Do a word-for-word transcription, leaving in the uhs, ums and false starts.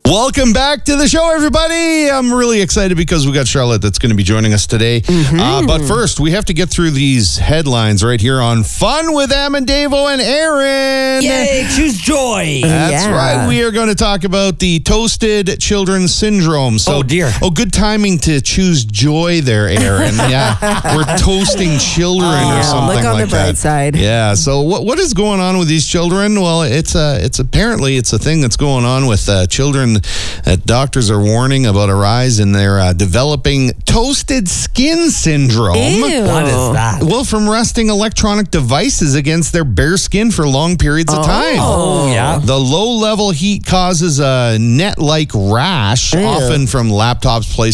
Welcome back to the show, everybody. I'm really excited because we got Charlotte that's going to be joining us today. Mm-hmm. Uh, but first, we have to get through these headlines right here on Fun with Em and Davo and Aaron. Yay, choose joy. That's Yeah. right. We are going to talk about the Toasted Children Syndrome. So, Oh, dear. Oh, good timing to choose joy there, Aaron. Yeah, we're toasting children Yeah, or something look on like the bright that. side. Yeah. So, what what is going on with these children? Well, it's a it's apparently it's a thing that's going on with uh, children that doctors are warning about a rise in their uh, developing toasted skin syndrome. Ew. What is that? Well, from resting electronic devices against their bare skin for long periods of time. Oh, yeah. The low-level heat causes a net-like rash, Ew. often from laptops placed